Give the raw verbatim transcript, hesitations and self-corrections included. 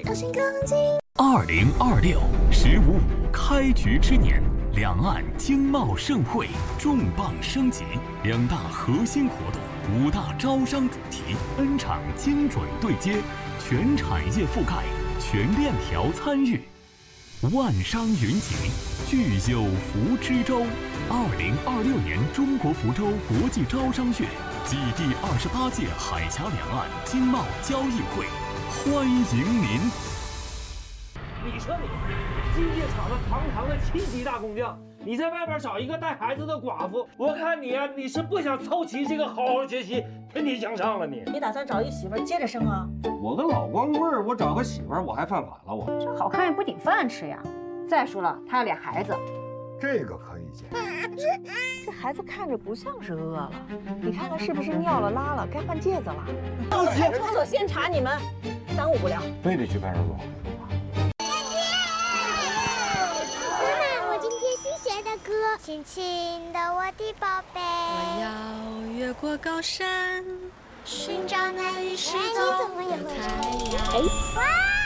小心更近。 二零二六“十五五”开局之年，两岸经贸盛会重磅升级，两大核心活动，五大招商主题，N 场精准对接，全产业覆盖，全链条参与。万商云集，聚友福之州。二零二六年中国福州国际招商月暨第二十八届海峡两岸经贸交易会，欢迎您。 你说你，机械厂子堂堂的七级大工匠，你在外边找一个带孩子的寡妇，我看你啊，你是不想凑齐这个好好学习，天天向上了你。 你打算找一媳妇接着生啊？ 我个老光棍，我找个媳妇我还犯法了我？ 这好看也不顶饭吃呀。再说了，他要俩孩子， 这个可以接。 这孩子看着不像是饿了，你看看是不是尿了拉了，该换戒指了。 派出所先查你们，耽误不了。 非得去派出所。 亲亲的我的宝贝， 我要越过高山， 寻找那一世的太阳。 哇！